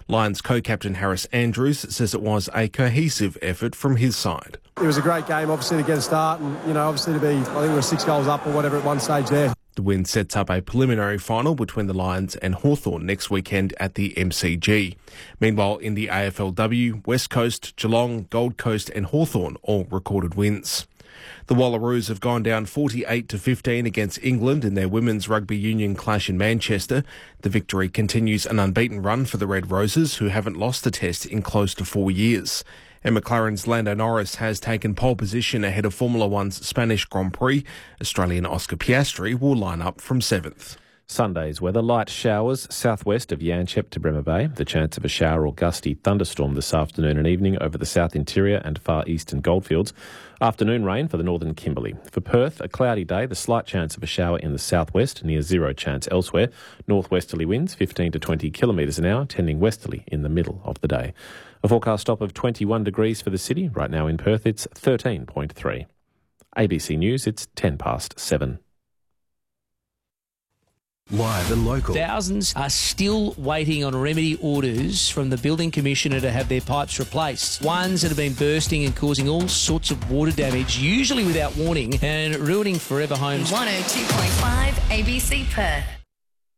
Lions co-captain Harris Andrews says it was a cohesive effort from his side. It was a great game, obviously, to get a start and, obviously to be, I think we were 6 goals up or whatever at one stage there. The win sets up a preliminary final between the Lions and Hawthorn next weekend at the MCG. Meanwhile, in the AFLW, West Coast, Geelong, Gold Coast and Hawthorn all recorded wins. The Wallaroos have gone down 48-15 against England in their women's rugby union clash in Manchester. The victory continues an unbeaten run for the Red Roses, who haven't lost a test in close to 4 years. And McLaren's Lando Norris has taken pole position ahead of Formula One's Spanish Grand Prix. Australian Oscar Piastri will line up from 7th. Sunday's weather, light showers southwest of Yanchep to Bremer Bay. The chance of a shower or gusty thunderstorm this afternoon and evening over the south interior and far eastern goldfields. Afternoon rain for the northern Kimberley. For Perth, a cloudy day, the slight chance of a shower in the southwest, near zero chance elsewhere. Northwesterly winds 15 to 20 kilometres an hour, tending westerly in the middle of the day. A forecast stop of 21 degrees for the city. Right now in Perth, it's 13.3. ABC News, it's 7:10. Live and local. Thousands are still waiting on remedy orders from the Building Commissioner to have their pipes replaced. Ones that have been bursting and causing all sorts of water damage, usually without warning, and ruining forever homes. 102.5 ABC Perth.